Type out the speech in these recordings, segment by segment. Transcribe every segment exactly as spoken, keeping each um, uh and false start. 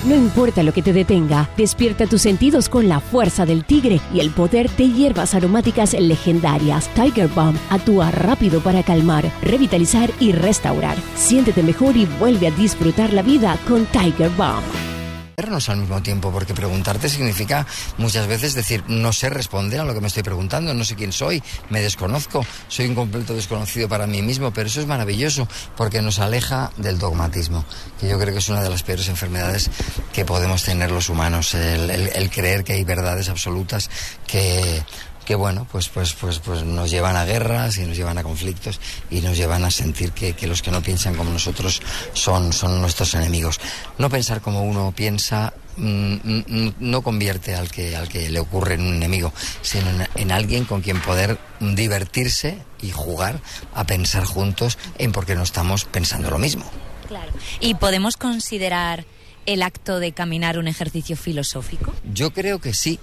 No importa lo que te detenga, despierta tus sentidos con la fuerza del tigre y el poder de hierbas aromáticas legendarias. Tiger Balm actúa rápido para calmar, revitalizar y restaurar. Siéntete mejor y vuelve a disfrutar la vida con Tiger Balm. Al mismo tiempo, porque preguntarte significa muchas veces decir, no sé responder a lo que me estoy preguntando, no sé quién soy, me desconozco, soy un completo desconocido para mí mismo, pero eso es maravilloso porque nos aleja del dogmatismo, que yo creo que es una de las peores enfermedades que podemos tener los humanos, el, el, el creer que hay verdades absolutas que... que bueno, pues pues pues pues nos llevan a guerras y nos llevan a conflictos y nos llevan a sentir que, que los que no piensan como nosotros son, son nuestros enemigos. No pensar como uno piensa mmm, no convierte al que, al que le ocurre en un enemigo, sino en, en alguien con quien poder divertirse y jugar a pensar juntos en por qué no estamos pensando lo mismo. Claro. ¿Y podemos considerar el acto de caminar un ejercicio filosófico? Yo creo que sí.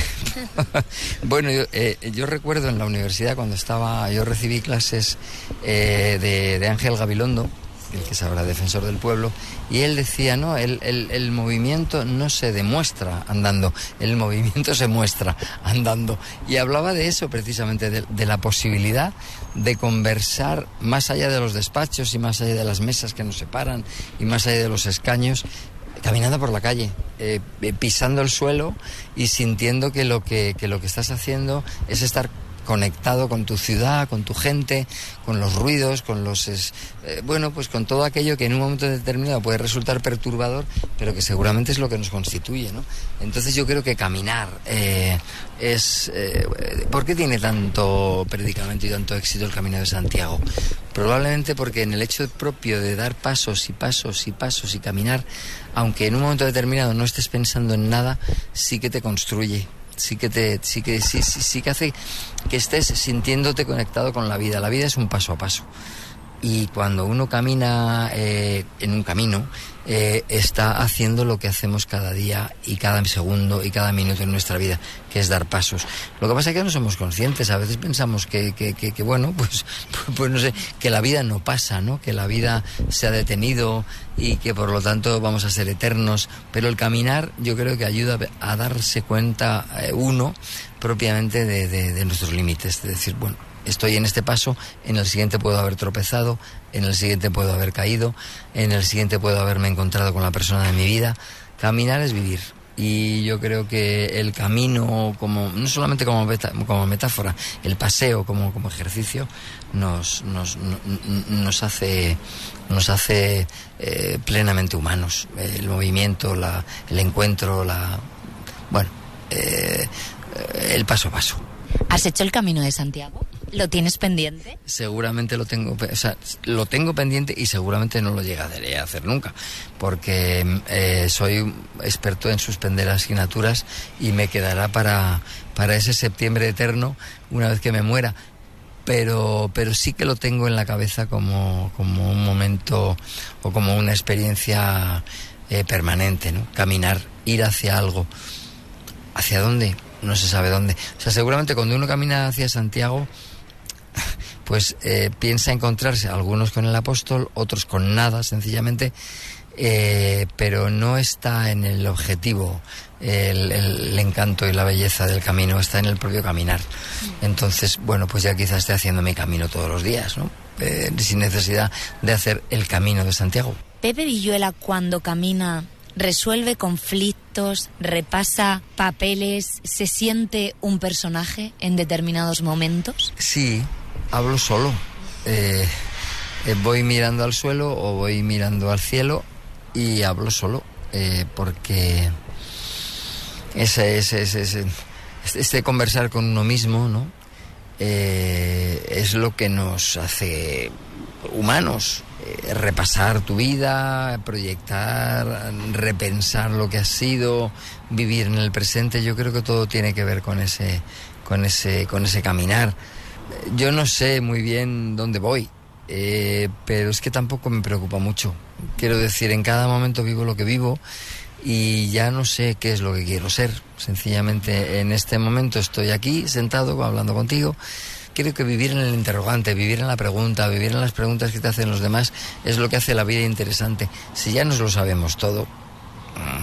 Bueno, yo, eh, yo recuerdo en la universidad cuando estaba, yo recibí clases eh, de, de Ángel Gabilondo, el que es ahora defensor del pueblo, y él decía, no, el, el, el movimiento no se demuestra andando, el movimiento se muestra andando. Y hablaba de eso precisamente, de, de la posibilidad de conversar más allá de los despachos y más allá de las mesas que nos separan y más allá de los escaños, caminando por la calle, eh, pisando el suelo y sintiendo que lo que, que lo que estás haciendo es estar conectado con tu ciudad, con tu gente, con los ruidos, con los eh, bueno, pues con todo aquello que en un momento determinado puede resultar perturbador, pero que seguramente es lo que nos constituye, ¿no? Entonces yo creo que caminar eh, es eh, ¿por qué tiene tanto predicamento y tanto éxito el Camino de Santiago? Probablemente porque en el hecho propio de dar pasos y pasos y pasos y caminar, aunque en un momento determinado no estés pensando en nada, sí que te construye. Sí que te, sí que sí, sí, sí que hace que estés sintiéndote conectado con la vida. La vida es un paso a paso. Y cuando uno camina eh, en un camino, eh, está haciendo lo que hacemos cada día y cada segundo y cada minuto en nuestra vida, que es dar pasos. Lo que pasa es que no somos conscientes. A veces pensamos que, que, que, que bueno, pues, pues no sé, que la vida no pasa, ¿no? Que la vida se ha detenido y que por lo tanto vamos a ser eternos. Pero el caminar yo creo que ayuda a darse cuenta eh, uno propiamente de, de, de nuestros límites, de decir, bueno, estoy en este paso, en el siguiente puedo haber tropezado, en el siguiente puedo haber caído, en el siguiente puedo haberme encontrado con la persona de mi vida. Caminar es vivir. Y yo creo que el camino, como no solamente como, meta, como metáfora, el paseo como, como ejercicio, nos, nos, nos, nos hace, nos hace eh, plenamente humanos. El movimiento, la, el encuentro, la, bueno, eh, el paso a paso. ¿Has hecho el Camino de Santiago? ¿Lo tienes pendiente? Seguramente lo tengo, o sea, lo tengo pendiente y seguramente no lo llegaré a hacer nunca, porque eh, soy experto en suspender asignaturas y me quedará para, para ese septiembre eterno una vez que me muera. Pero, pero sí que lo tengo en la cabeza como, como un momento o como una experiencia eh, permanente, ¿no? Caminar, ir hacia algo. ¿Hacia dónde? No se sabe dónde. O sea, seguramente cuando uno camina hacia Santiago, pues eh, piensa encontrarse algunos con el apóstol, otros con nada, sencillamente, eh, pero no está en el objetivo el, el, el encanto y la belleza del camino, está en el propio caminar. Entonces, bueno, pues ya quizás esté haciendo mi camino todos los días, ¿no? Eh, sin necesidad de hacer el Camino de Santiago. Pepe Villuela, cuando camina, resuelve conflictos, repasa papeles, ¿se siente un personaje en determinados momentos? Sí, hablo solo. Eh, eh, voy mirando al suelo o voy mirando al cielo y hablo solo, eh, porque ese, ese, ese, ese, este conversar con uno mismo, ¿no? Eh, es lo que nos hace humanos. Eh, repasar tu vida, proyectar, repensar lo que has sido, vivir en el presente. Yo creo que todo tiene que ver con ese, con ese, con ese caminar. Yo no sé muy bien dónde voy, eh, pero es que tampoco me preocupa mucho. Quiero decir, en cada momento vivo lo que vivo y ya no sé qué es lo que quiero ser. Sencillamente en este momento estoy aquí sentado hablando contigo. Creo que vivir en el interrogante, vivir en la pregunta, vivir en las preguntas que te hacen los demás es lo que hace la vida interesante. Si ya nos lo sabemos todo,